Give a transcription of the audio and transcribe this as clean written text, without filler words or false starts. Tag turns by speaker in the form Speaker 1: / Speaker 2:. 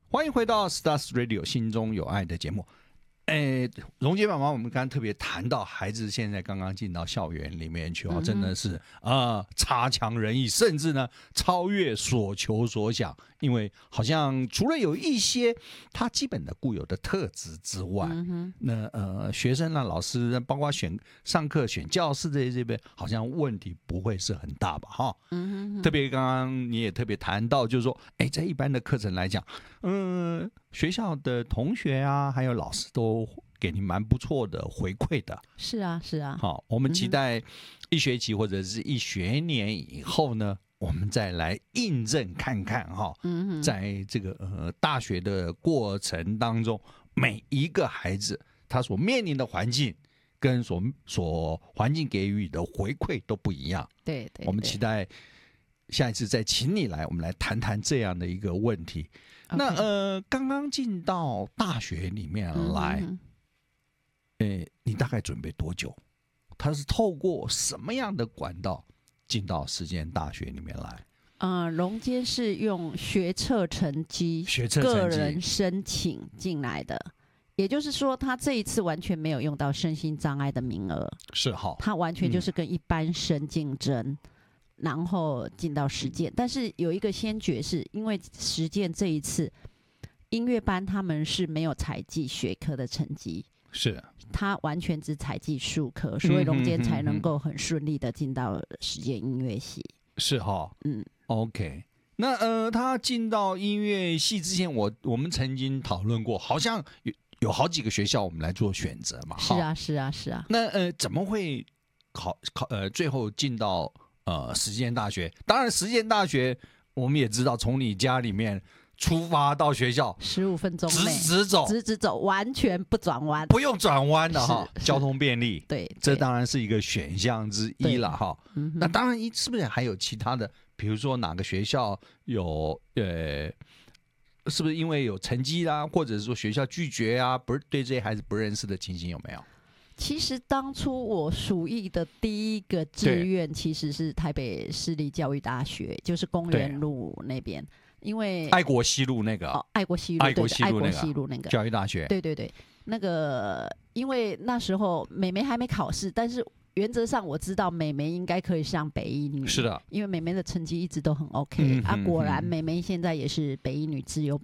Speaker 1: 欢迎回到 Stars Radio 心中有爱的节目。荣杰妈妈，我们刚刚特别谈到孩子现在刚刚进到校园里面去哦，真的是差强人意，甚至呢超越所求所想。因为好像除了有一些他基本的固有的特质之外，那学生啊、老师，包括上课选教室这边，好像问题不会是很大吧？哈，特别刚刚你也特别谈到，就是说，在一般的课程来讲，学校的同学啊，还有老师都给你蛮不错的回馈的。
Speaker 2: 是啊，是啊。
Speaker 1: 好，我们期待一学期或者是一学年以后呢，我们再来印证看看哈。在这个大学的过程当中，每一个孩子他所面临的环境跟所环境给予的回馈都不一样。
Speaker 2: 对，
Speaker 1: 我们期待下一次再请你来，我们来谈谈这样的一个问题。那刚刚进到大学里面来，你大概准备多久？他是透过什么样的管道进到实践大学里面来？
Speaker 2: 荣坚是用学测成绩个人申请进来的，也就是说，他这一次完全没有用到身心障碍的名额，
Speaker 1: 是好，
Speaker 2: 他完全就是跟一般生竞争。然后进到实践，但是有一个先决是因为实践这一次音乐班他们是没有采集学科的成绩，
Speaker 1: 是
Speaker 2: 他完全只采集术科，所以荣坚才能够很顺利的进到实践音乐系。
Speaker 1: 是哈，OK。那他进到音乐系之前，我们曾经讨论过，好像有好几个学校我们来做选择嘛。
Speaker 2: 是啊。
Speaker 1: 那怎么会最后进到实践大学？当然，实践大学我们也知道，从你家里面出发到学校
Speaker 2: 15分钟内
Speaker 1: 直
Speaker 2: 走，完全不转弯，
Speaker 1: 不用转弯的哈，交通便利。
Speaker 2: 对，
Speaker 1: 这当然是一个选项之一了哈。那当然，是不是还有其他的？比如说哪个学校有是不是因为有成绩啦，或者是说学校拒绝啊，不是对这些孩子不认识的情形有没有？
Speaker 2: 其实当初我属意的第一个志愿其实是台北市立教育大学，就是公园路那边，因为
Speaker 1: 爱国西路那个
Speaker 2: 爱国西路那个
Speaker 1: 教育大学，
Speaker 2: 对，那个因为那时候妹妹还没考试，但是原则上我知道妹妹应该可以上北一女，
Speaker 1: 是的，
Speaker 2: 因为妹妹的成绩一直都很 OK 果然妹妹现在也是北一女自由